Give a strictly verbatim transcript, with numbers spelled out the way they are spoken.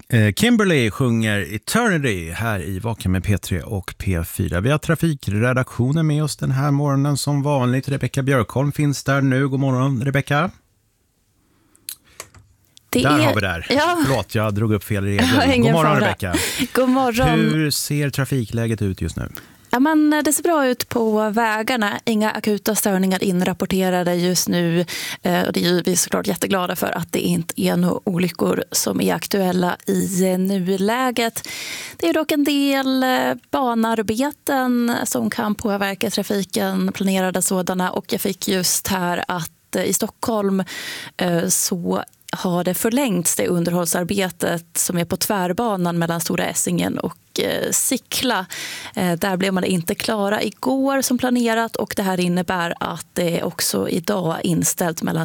Kimberly sjunger Eternity här i Vaken med P tre och P fyra. Vi har trafikredaktionen med oss den här morgonen som vanligt. Rebecka Björkholm finns där nu. God morgon, Rebecka. Det där är... har vi där. Ja. Förlåt, jag drog upp fel regel. Ja, God morgon, fara. Rebecka. God morgon. Hur ser trafikläget ut just nu? Ja, men det ser bra ut på vägarna. Inga akuta störningar inrapporterade just nu. Och det är vi såklart jätteglada för att det inte är några olyckor som är aktuella i nuläget. Det är dock en del banarbeten som kan påverka trafiken, planerade sådana. Och jag fick just här att i Stockholm så har det förlängts det underhållsarbetet som är på tvärbanan mellan Stora Essingen och eh, Sickla. Eh, där blev man inte klara igår som planerat och det här innebär att det också idag är inställt mellan